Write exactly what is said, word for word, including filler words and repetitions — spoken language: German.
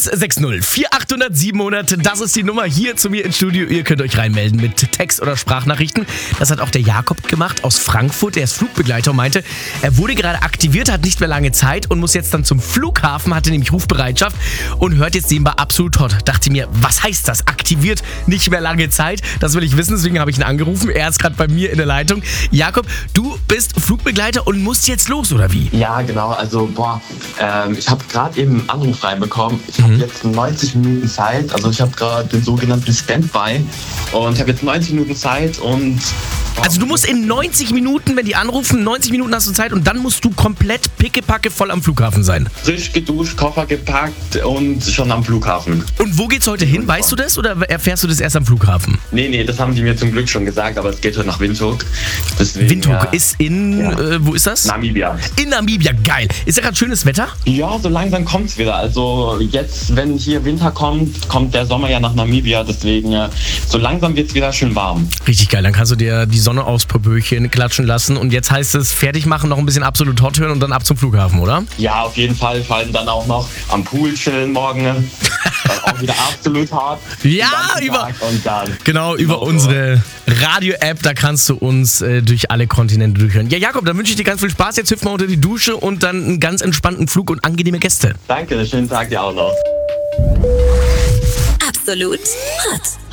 eins sechs null vier achthundert siebenhundert, das ist die Nummer hier zu mir ins Studio. Ihr könnt euch reinmelden mit Text- oder Sprachnachrichten. Das hat auch der Jakob gemacht aus Frankfurt. Der ist Flugbegleiter und meinte, er wurde gerade aktiviert, hat nicht mehr lange Zeit und muss jetzt dann zum Flughafen, hatte nämlich Rufbereitschaft und hört jetzt nebenbei absolut hot. Dachte mir, was heißt das? Aktiviert, nicht mehr lange Zeit? Das will ich wissen, deswegen habe ich ihn angerufen. Er ist gerade bei mir in der Leitung. Jakob, du bist Flugbegleiter und musst jetzt los, oder wie? Ja, genau. Also, boah, ähm, ich habe gerade eben einen Anruf reinbekommen. Ich habe Mhm. jetzt neunzig Minuten Zeit. Also, ich habe gerade den sogenannten Standby. Und ich habe jetzt neunzig Minuten Zeit und... Also du musst in neunzig Minuten, wenn die anrufen, neunzig Minuten hast du Zeit und dann musst du komplett pickepacke voll am Flughafen sein. Frisch geduscht, Koffer gepackt und schon am Flughafen. Und wo geht's heute hin? Weißt du das oder erfährst du das erst am Flughafen? Nee, nee, das haben die mir zum Glück schon gesagt, aber es geht heute nach Windhoek. Deswegen, Windhoek ja, ist in, Ja. äh, wo ist das? Namibia. In Namibia, geil. Ist ja gerade schönes Wetter? Ja, so langsam kommt's wieder. Also jetzt, wenn hier Winter kommt, kommt der Sommer ja nach Namibia. Deswegen, äh, so langsam wird's wieder schön warm. Richtig geil, dann kannst du dir die Sonne aufs Popöchen klatschen lassen und jetzt heißt es fertig machen, noch ein bisschen absolut hot hören und dann ab zum Flughafen, oder? Ja, auf jeden Fall. Vor allem dann auch noch am Pool chillen morgen. Dann auch wieder absolut hart. Ja, Den ganzen über- Tag Und dann. Genau, über Genau. unsere Radio-App, da kannst du uns äh, durch alle Kontinente durchhören. Ja, Jakob, dann wünsche ich dir ganz viel Spaß. Jetzt hüpf mal unter die Dusche und dann einen ganz entspannten Flug und angenehme Gäste. Danke, schönen Tag dir auch noch. Absolut hot.